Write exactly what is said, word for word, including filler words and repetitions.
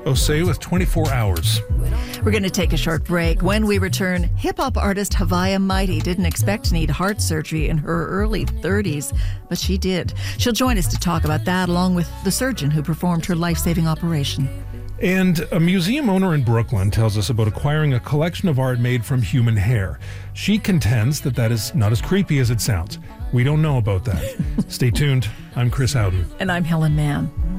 Osei with twenty-four hours. We're going to take a short break. When we return, hip-hop artist Havaya Mighty didn't expect to need heart surgery in her early thirties, but she did. She'll join us to talk about that, along with the surgeon who performed her life-saving operation. And a museum owner in Brooklyn tells us about acquiring a collection of art made from human hair. She contends that that is not as creepy as it sounds. We don't know about that. Stay tuned. I'm Chris Howden. And I'm Helen Mann.